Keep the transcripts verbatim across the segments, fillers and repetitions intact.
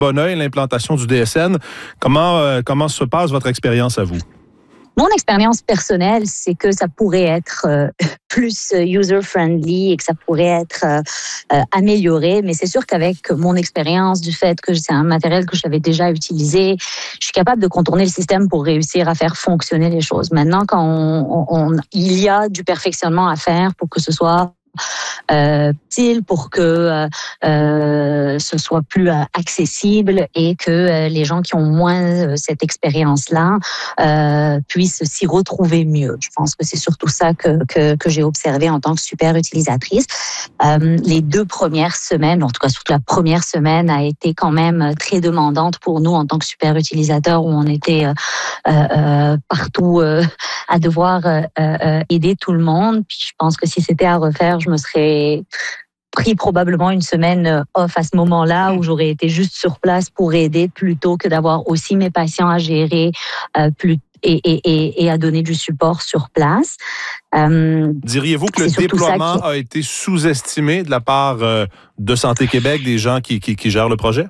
bon oeil l'implantation du D S N. Comment, euh, comment se passe votre expérience à vous? Mon expérience personnelle, c'est que ça pourrait être euh, plus user-friendly et que ça pourrait être euh, euh, amélioré. Mais c'est sûr qu'avec mon expérience du fait que c'est un matériel que j'avais déjà utilisé, je suis capable de contourner le système pour réussir à faire fonctionner les choses. Maintenant, quand on, on, on, il y a du perfectionnement à faire pour que ce soit Euh, utile pour que euh, euh, ce soit plus euh, accessible et que euh, les gens qui ont moins euh, cette expérience-là euh, puissent s'y retrouver mieux. Je pense que c'est surtout ça que, que, que j'ai observé en tant que super utilisatrice. Euh, les deux premières semaines, en tout cas surtout la première semaine, a été quand même très demandante pour nous en tant que super utilisateurs, où on était euh, euh, partout euh, à devoir euh, euh, aider tout le monde. Puis je pense que si c'était à refaire, je me serais pris probablement une semaine off à ce moment-là, où j'aurais été juste sur place pour aider plutôt que d'avoir aussi mes patients à gérer euh, plus et, et, et, et à donner du support sur place. Euh, Diriez-vous que le déploiement qui... a été sous-estimé de la part euh, de Santé Québec, des gens qui, qui, qui gèrent le projet?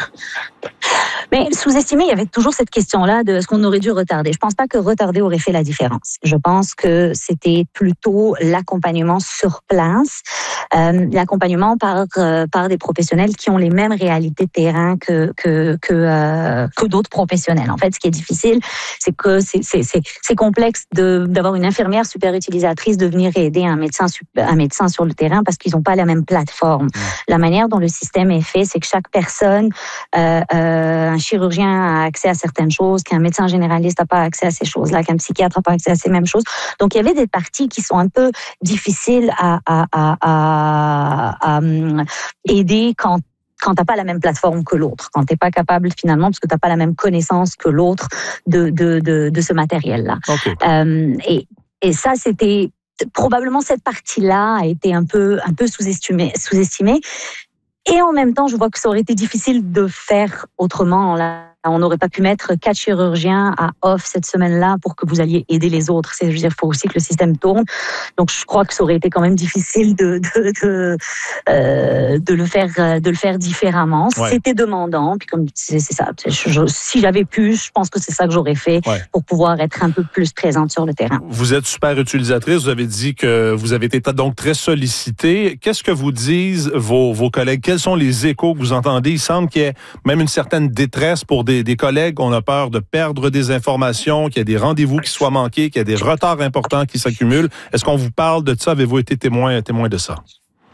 Mais sous-estimé, il y avait toujours cette question-là de est-ce qu'on aurait dû retarder. Je pense pas que retarder aurait fait la différence. Je pense que c'était plutôt l'accompagnement sur place, euh, l'accompagnement par euh, par des professionnels qui ont les mêmes réalités de terrain que que que, euh, que d'autres professionnels. En fait, ce qui est difficile, c'est que c'est c'est c'est, c'est complexe de d'avoir une infirmière super utilisatrice de venir aider un médecin un médecin sur le terrain parce qu'ils n'ont pas la même plateforme. Mmh. La manière dont le système est fait, c'est que chaque personne euh, euh, un chirurgien a accès à certaines choses, qu'un médecin généraliste n'a pas accès à ces choses-là, qu'un psychiatre n'a pas accès à ces mêmes choses. Donc, il y avait des parties qui sont un peu difficiles à, à, à, à, à aider quand quand t'as pas la même plateforme que l'autre, quand t'es pas capable finalement, parce que t'as pas la même connaissance que l'autre de, de, de, de ce matériel-là. Okay. Euh, et, et ça, c'était probablement cette partie-là a été un peu, un peu sous-estimée, sous-estimée. Et en même temps, je vois que ça aurait été difficile de faire autrement. Là, on n'aurait pas pu mettre quatre chirurgiens à off cette semaine-là pour que vous alliez aider les autres. C'est, je veux dire, il faut aussi que le système tourne. Donc, je crois que ça aurait été quand même difficile de de de, euh, de le faire de le faire différemment. Ouais. C'était demandant. Puis comme c'est, c'est ça. Je, je, si j'avais pu, je pense que c'est ça que j'aurais fait ouais. pour pouvoir être un peu plus présente sur le terrain. Vous êtes super utilisatrice. Vous avez dit que vous avez été donc très sollicitée. Qu'est-ce que vous disent vos vos collègues? Quels sont les échos que vous entendez? Il semble qu'il y ait même une certaine détresse pour des Des, des collègues, on a peur de perdre des informations, qu'il y a des rendez-vous qui soient manqués, qu'il y a des retards importants qui s'accumulent. Est-ce qu'on vous parle de ça? Avez-vous été témoin, témoin de ça?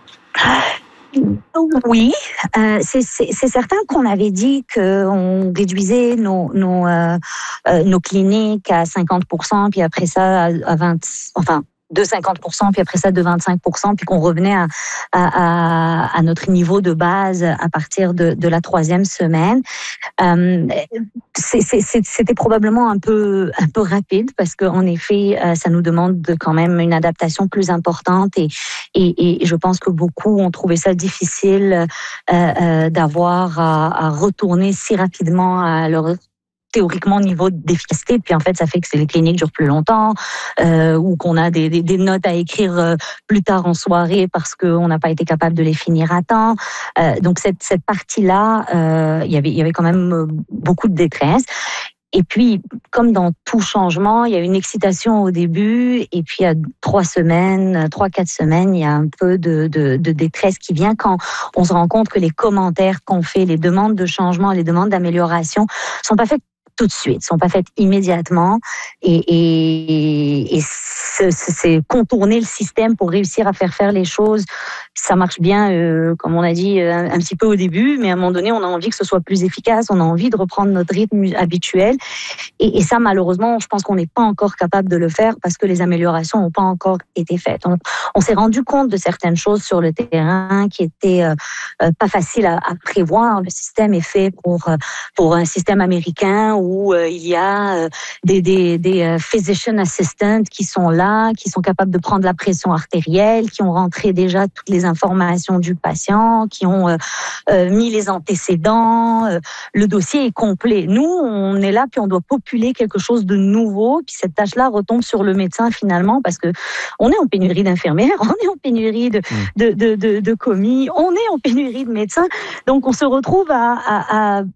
Oui, euh, c'est, c'est, c'est certain qu'on avait dit qu'on réduisait nos, nos, euh, euh, nos cliniques à cinquante pour cent, puis après ça à, à vingt, enfin, de cinquante pour cent, puis après ça de vingt-cinq pour cent, puis qu'on revenait à, à, à notre niveau de base à partir de, de la troisième semaine. Euh, c'est, c'est, c'était probablement un peu, un peu rapide parce qu'en effet, ça nous demande de, quand même une adaptation plus importante et, et, et je pense que beaucoup ont trouvé ça difficile euh, euh, d'avoir à, à retourner si rapidement à leur théoriquement niveau d'efficacité, puis en fait ça fait que les cliniques durent plus longtemps euh, ou qu'on a des, des, des notes à écrire euh, plus tard en soirée parce qu'on n'a pas été capable de les finir à temps. Euh, donc cette, cette partie-là, euh, y avait, y avait quand même beaucoup de détresse. Et puis, comme dans tout changement, il y a une excitation au début, et puis à trois semaines, trois, quatre semaines, il y a un peu de, de, de détresse qui vient quand on se rend compte que les commentaires qu'on fait, les demandes de changement, les demandes d'amélioration sont pas faites tout de suite, sont pas faites immédiatement, et, et, et c'est, c'est contourner le système pour réussir à faire faire les choses. Ça marche bien, euh, comme on a dit un, un petit peu au début, mais à un moment donné, on a envie que ce soit plus efficace, on a envie de reprendre notre rythme habituel, et, et ça, malheureusement, je pense qu'on n'est pas encore capable de le faire parce que les améliorations n'ont pas encore été faites. On, on s'est rendu compte de certaines choses sur le terrain qui étaient euh, euh, pas faciles à, à prévoir. Le système est fait pour pour un système américain où où euh, il y a euh, des, des, des euh, physician assistants qui sont là, qui sont capables de prendre la pression artérielle, qui ont rentré déjà toutes les informations du patient, qui ont euh, euh, mis les antécédents. Euh, le dossier est complet. Nous, on est là, puis on doit populer quelque chose de nouveau, puis cette tâche-là retombe sur le médecin finalement, parce que on est en pénurie d'infirmières, on est en pénurie de, de, de, de, de commis, on est en pénurie de médecins, donc on se retrouve à, à, à